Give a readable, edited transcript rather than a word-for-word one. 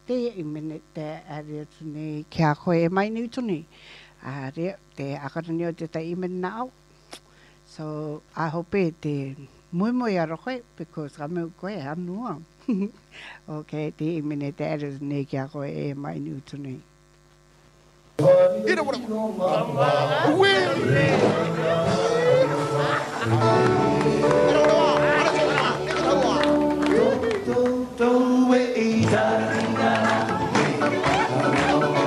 te I mene te area tuni kia koe e mai ni tuni. Rea te akarani o te tai I mene na au. So I hope te moi aro koe because ka meu koe anua. Okay, te I mene te area tuni kia koe e mai ni tuni. Hit it with a...